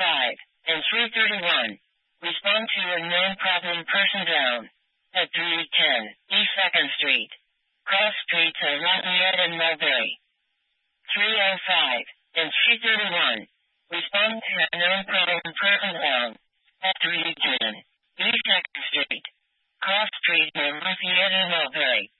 and 331. Respond to a known problem person down at 310 East 2nd Street. Cross streets of Lafayette and Mulberry. 305 and 331. Respond to a known problem person down at 310 East 2nd Street. Cross streets of Lafayette and Mulberry.